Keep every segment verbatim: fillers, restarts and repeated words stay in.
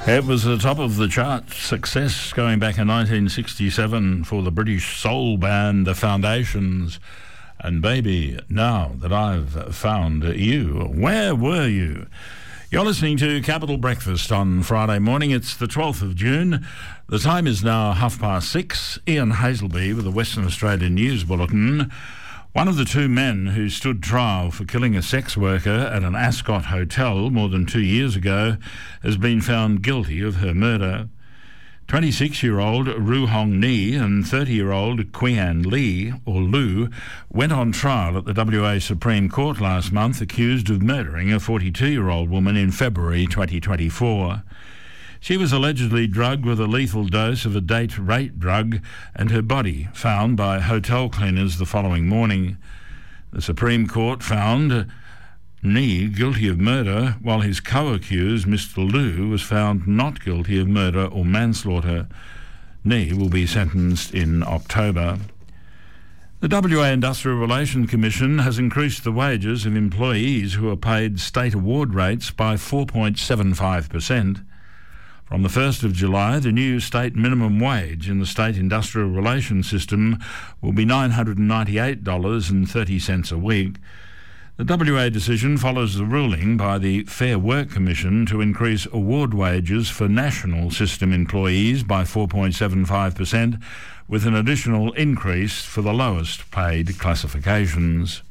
It was the top of the chart success going back in nineteen sixty-seven for the British soul band The Foundations. And baby, now that I've found you, where were you? You're listening to Capital Breakfast on Friday morning. It's the twelfth of June. The time is now half past six. Ian Hazelby with the Western Australian News Bulletin. One of the two men who stood trial for killing a sex worker at an Ascot hotel more than two years ago has been found guilty of her murder. twenty-six-year-old Ru Hong Ni and thirty-year-old Quian Lee, or Lu, went on trial at the W A Supreme Court last month accused of murdering a forty-two-year-old woman in February twenty twenty-four. She was allegedly drugged with a lethal dose of a date rape drug and her body found by hotel cleaners the following morning. The Supreme Court found Ni guilty of murder, while his co-accused, Mister Lu, was found not guilty of murder or manslaughter. Ni will be sentenced in October. The W A Industrial Relations Commission has increased the wages of employees who are paid state award rates by four point seven five percent. From the first of July, the new state minimum wage in the state industrial relations system will be nine hundred ninety-eight dollars and thirty cents a week. The W A decision follows the ruling by the Fair Work Commission to increase award wages for national system employees by four point seven five percent, with an additional increase for the lowest paid classifications.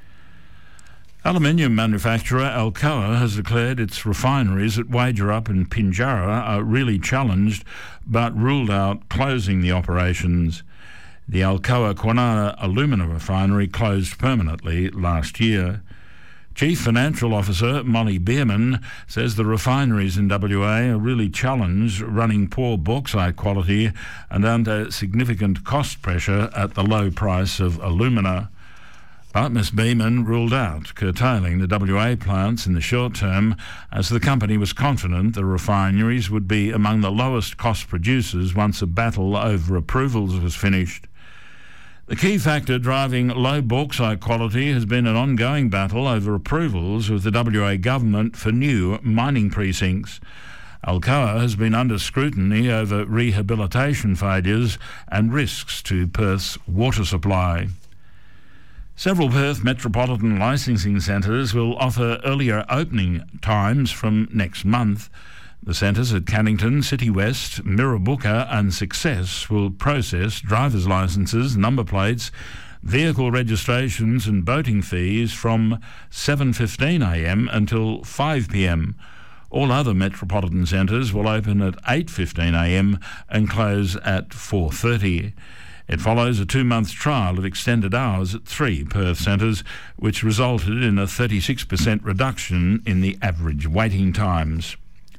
Aluminium manufacturer Alcoa has declared its refineries at Wagerup and Pinjarra are really challenged, but ruled out closing the operations. The Alcoa Kwinana alumina refinery closed permanently last year. Chief Financial Officer Molly Bierman says the refineries in W A are really challenged, running poor bauxite quality and under significant cost pressure at the low price of alumina. But Miss Beeman ruled out curtailing the W A plants in the short term, as the company was confident the refineries would be among the lowest cost producers once a battle over approvals was finished. The key factor driving low bauxite quality has been an ongoing battle over approvals with the W A government for new mining precincts. Alcoa has been under scrutiny over rehabilitation failures and risks to Perth's water supply. Several Perth metropolitan licensing centres will offer earlier opening times from next month. The centres at Cannington, City West, Mirrabooka and Success will process driver's licences, number plates, vehicle registrations and boating fees from seven fifteen a m until five p m. All other metropolitan centres will open at eight fifteen a m and close at four thirty. It follows a two-month trial of extended hours at three Perth centres, which resulted in a thirty-six percent reduction in the average waiting times.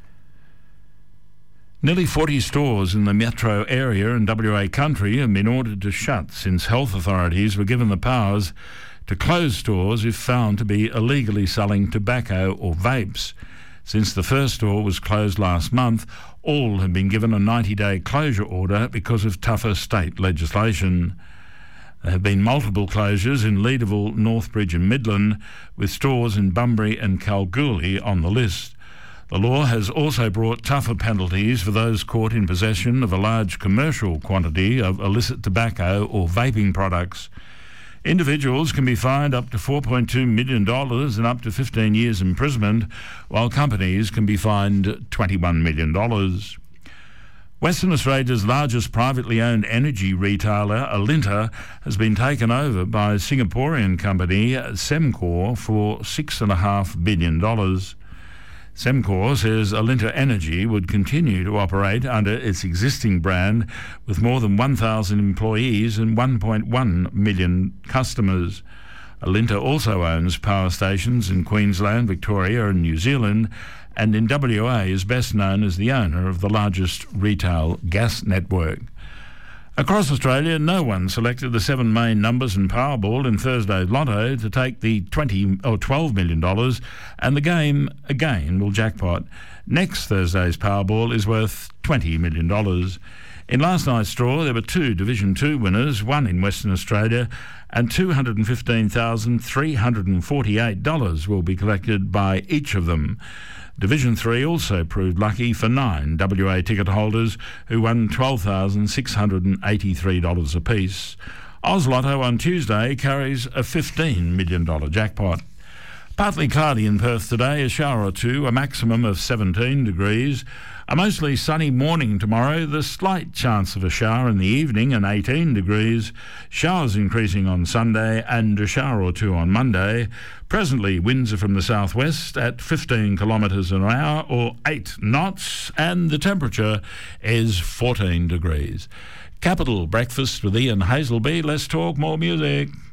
Nearly forty stores in the metro area and W A country have been ordered to shut since health authorities were given the powers to close stores if found to be illegally selling tobacco or vapes. Since the first store was closed last month, all have been given a ninety-day closure order because of tougher state legislation. There have been multiple closures in Leederville, Northbridge and Midland, with stores in Bunbury and Kalgoorlie on the list. The law has also brought tougher penalties for those caught in possession of a large commercial quantity of illicit tobacco or vaping products. Individuals can be fined up to four point two million dollars and up to fifteen years imprisonment, while companies can be fined twenty-one million dollars. Western Australia's largest privately owned energy retailer, Alinta, has been taken over by Singaporean company Sembcorp for six point five billion dollars. Sembcorp says Alinta Energy would continue to operate under its existing brand with more than one thousand employees and one point one million customers. Alinta also owns power stations in Queensland, Victoria and New Zealand, and in W A is best known as the owner of the largest retail gas network. Across Australia, no one selected the seven main numbers in Powerball in Thursday's Lotto to take the twenty or twelve million dollars, and the game again will jackpot. Next Thursday's Powerball is worth twenty million dollars. In last night's draw, there were two Division two winners, one in Western Australia, and two hundred fifteen thousand three hundred forty-eight dollars will be collected by each of them. Division three also proved lucky for nine W A ticket holders who won twelve thousand six hundred eighty-three dollars apiece. Oz Lotto on Tuesday carries a fifteen million dollars jackpot. Partly cloudy in Perth today, a shower or two, a maximum of seventeen degrees. A mostly sunny morning tomorrow, the slight chance of a shower in the evening and eighteen degrees. Showers increasing on Sunday and a shower or two on Monday. Presently, winds are from the southwest at fifteen kilometres an hour or eight knots, and the temperature is fourteen degrees. Capital Breakfast with Ian Hazelby. Let's talk more music.